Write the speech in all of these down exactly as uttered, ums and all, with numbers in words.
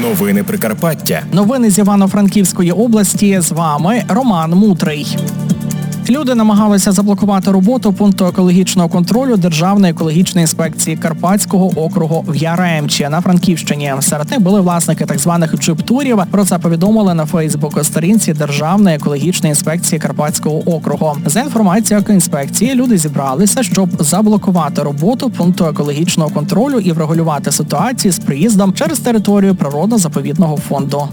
Новини Прикарпаття. Новини з Івано-Франківської області. З вами Роман Мутрий. Люди намагалися заблокувати роботу пункту екологічного контролю Державної екологічної інспекції Карпатського округу в Яремчі на Франківщині. Серед них були власники так званих джип-турів. Про це повідомили на Фейсбук-сторінці Державної екологічної інспекції Карпатського округу. За інформацією інспекції, люди зібралися, щоб заблокувати роботу пункту екологічного контролю і врегулювати ситуацію з приїздом через територію природно-заповідного фонду.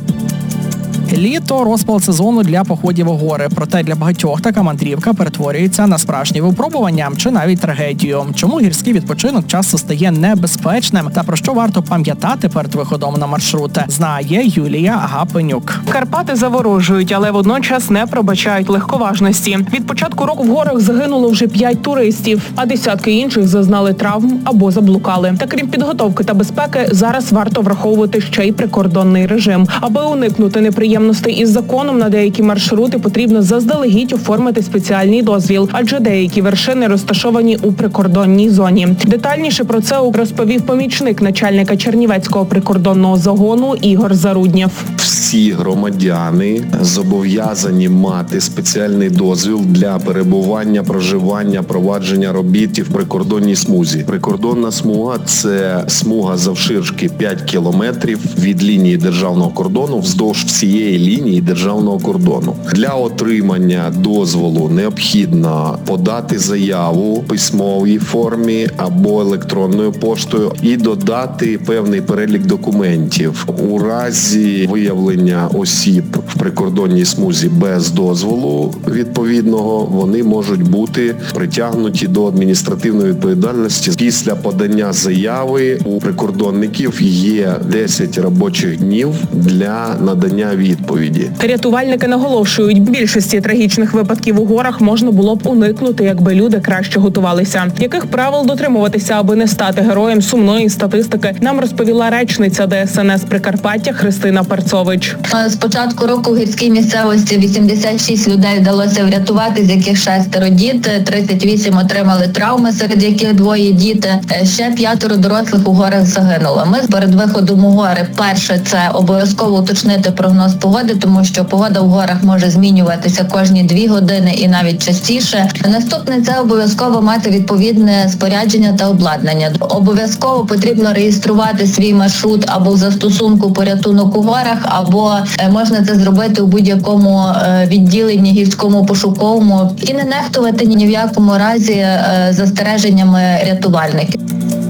Літо – розпал сезону для походів у гори. Проте для багатьох така мандрівка перетворюється на справжнє випробування чи навіть трагедію. Чому гірський відпочинок часто стає небезпечним та про що варто пам'ятати перед виходом на маршрути, знає Юлія Гапенюк. Карпати заворожують, але водночас не пробачають легковажності. Від початку року в горах загинуло вже п'ять туристів, а десятки інших зазнали травм або заблукали. Та крім підготовки та безпеки, зараз варто враховувати ще й прикордонний режим. Аби уникнути неприємностей із законом, на деякі маршрути потрібно заздалегідь оформити спеціальний дозвіл, адже деякі вершини розташовані у прикордонній зоні. Детальніше про це розповів помічник начальника Чернівецького прикордонного загону Ігор Заруднєв. Всі громадяни зобов'язані мати спеціальний дозвіл для перебування, проживання, провадження робіт в прикордонній смузі. Прикордонна смуга – це смуга завширшки п'ять кілометрів від лінії державного кордону вздовж всієї лінії державного кордону. Для отримання дозволу необхідно подати заяву в письмовій формі або електронною поштою і додати певний перелік документів. У разі виявлення осіб в прикордонній смузі без дозволу відповідного, вони можуть бути притягнуті до адміністративної відповідальності. Після подання заяви у прикордонників є десять робочих днів для надання відповіді. Рятувальники наголошують, більшості трагічних випадків у горах можна було б уникнути, якби люди краще готувалися. Яких правил дотримуватися, аби не стати героєм сумної статистики, нам розповіла речниця Де Ес Ен Ес Прикарпаття Христина Перцович. З початку року в гірській місцевості вісімдесят шість людей вдалося врятувати, з яких шестеро діти, тридцять вісім отримали травми, серед яких двоє діти. Ще п'ятеро дорослих у горах загинуло. Ми перед виходом у гори, перше, це обов'язково уточнити прогноз погоди, тому що погода в горах може змінюватися кожні дві години і навіть частіше. Наступне – це обов'язково мати відповідне спорядження та обладнання. Обов'язково потрібно реєструвати свій маршрут або в застосунку порятунок у горах, або можна це зробити у будь-якому відділенні гірському пошуковому і не нехтувати ні в якому разі застереженнями рятувальників.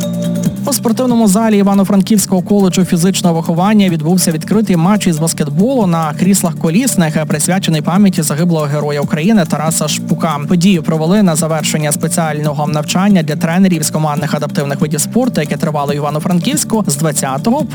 У спортивному залі Івано-Франківського коледжу фізичного виховання відбувся відкритий матч із баскетболу на кріслах колісних, присвячений пам'яті загиблого героя України Тараса Шпука. Подію провели на завершення спеціального навчання для тренерів з командних адаптивних видів спорту, яке тривало в Івано-Франківську з двадцятого